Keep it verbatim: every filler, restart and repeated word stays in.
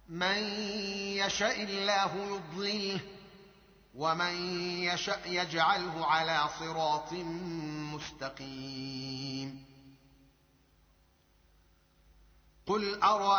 من يشاء الله يضلله ومن يشاء يجعله على صراط مستقيم. قل أرأيتم